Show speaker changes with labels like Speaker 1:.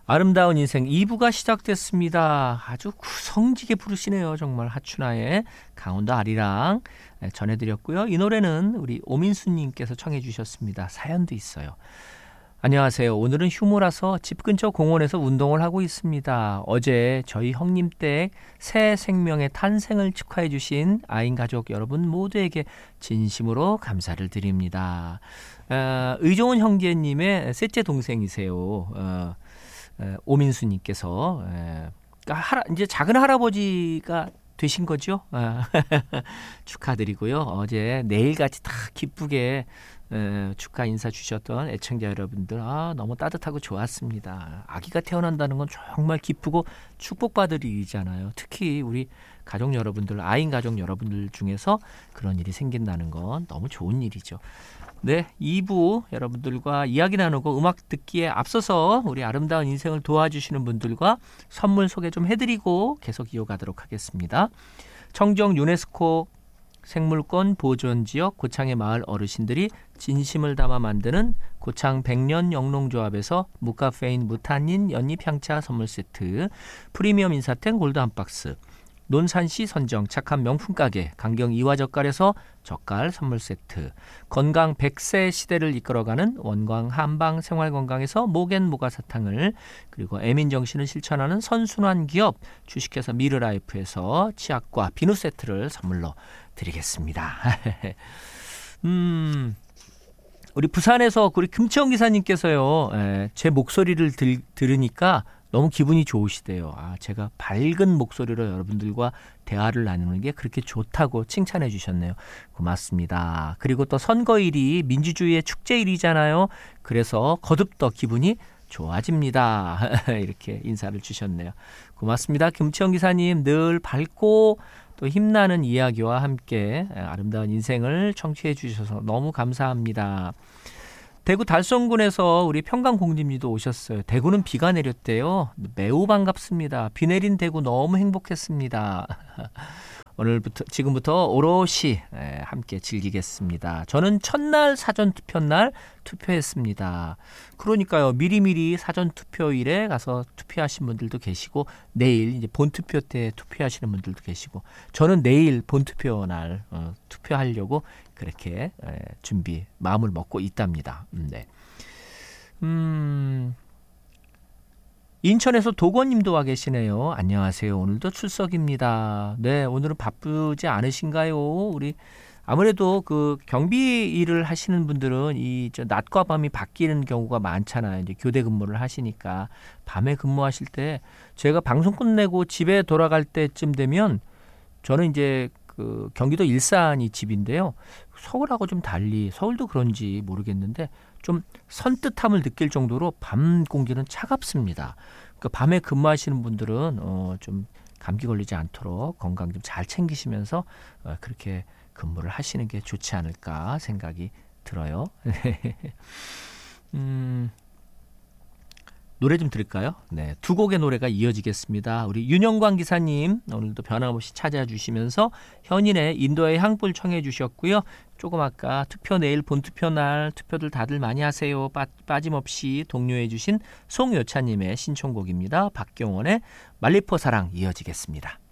Speaker 1: 아름다운 인생 2부가 시작됐습니다. 아주 구성지게 부르시네요. 정말 하춘아의 강원도 아리랑 전해드렸고요. 이 노래는 우리 오민수님께서 청해 주셨습니다. 사연도 있어요. 안녕하세요. 오늘은 휴무라서 집 근처 공원에서 운동을 하고 있습니다. 어제 저희 형님 댁 새 생명의 탄생을 축하해 주신 아인 가족 여러분 모두에게 진심으로 감사를 드립니다. 의종훈 형제님의 셋째 동생이세요. 오민수님께서 이제 작은 할아버지가 되신 거죠. 축하드리고요. 어제 내일같이 다 기쁘게 축하 인사 주셨던 애청자 여러분들 너무 따뜻하고 좋았습니다. 아기가 태어난다는 건 정말 기쁘고 축복받을 일이잖아요. 특히 우리 가족 여러분들, 아인 가족 여러분들 중에서 그런 일이 생긴다는 건 너무 좋은 일이죠. 네, 2부 여러분들과 이야기 나누고 음악 듣기에 앞서서 우리 아름다운 인생을 도와주시는 분들과 선물 소개 좀 해드리고 계속 이어가도록 하겠습니다. 청정 유네스코 생물권 보존지역 고창의 마을 어르신들이 진심을 담아 만드는 고창 백년 영농조합에서 무카페인 무탄닌 연잎향차 선물 세트, 프리미엄 인사템 골드 한 박스, 논산시 선정 착한 명품 가게 강경 이화젓갈에서 젓갈 선물 세트, 건강 100세 시대를 이끌어가는 원광 한방 생활건강에서 모겐 모가사탕을, 그리고 애민정신을 실천하는 선순환 기업 주식회사 미르라이프에서 치약과 비누 세트를 선물로 드리겠습니다. 우리 부산에서 우리 금채원 기사님께서요, 제 목소리를 들으니까 너무 기분이 좋으시대요. 제가 밝은 목소리로 여러분들과 대화를 나누는 게 그렇게 좋다고 칭찬해 주셨네요. 고맙습니다. 그리고 또 선거일이 민주주의의 축제일이잖아요. 그래서 거듭 더 기분이 좋아집니다. 이렇게 인사를 주셨네요. 고맙습니다. 김치영 기사님, 늘 밝고 또 힘나는 이야기와 함께 아름다운 인생을 청취해 주셔서 너무 감사합니다. 대구 달성군에서 우리 평강공주님도 오셨어요. 대구는 비가 내렸대요. 매우 반갑습니다. 비 내린 대구 너무 행복했습니다. 지금부터 오롯이 함께 즐기겠습니다. 저는 첫날 사전투표날 투표했습니다. 그러니까요, 미리미리 사전투표일에 가서 투표하신 분들도 계시고, 내일 이제 본투표 때 투표하시는 분들도 계시고, 저는 내일 본투표 날 투표하려고 그렇게 마음을 먹고 있답니다. 네. 인천에서 도건님도 와 계시네요. 안녕하세요. 오늘도 출석입니다. 네, 오늘은 바쁘지 않으신가요? 우리 아무래도 그 경비 일을 하시는 분들은 낮과 밤이 바뀌는 경우가 많잖아요. 이제 교대 근무를 하시니까 밤에 근무하실 때, 제가 방송 끝내고 집에 돌아갈 때쯤 되면, 저는 이제 그 경기도 일산이 집인데요. 서울하고 좀 달리, 서울도 그런지 모르겠는데 좀 선뜻함을 느낄 정도로 밤 공기는 차갑습니다. 그러니까 밤에 근무하시는 분들은 좀 감기 걸리지 않도록 건강 좀 잘 챙기시면서 그렇게 근무를 하시는 게 좋지 않을까 생각이 들어요. 노래 좀 들을까요? 네, 두 곡의 노래가 이어지겠습니다. 우리 윤영광 기사님 오늘도 변함없이 찾아주시면서 현인의 인도의 향불 청해 주셨고요. 조금 아까 투표 내일 본투표 날 투표들 다들 많이 하세요. 빠짐없이 독려해 주신 송요차님의 신청곡입니다. 박경원의 말리포 사랑 이어지겠습니다.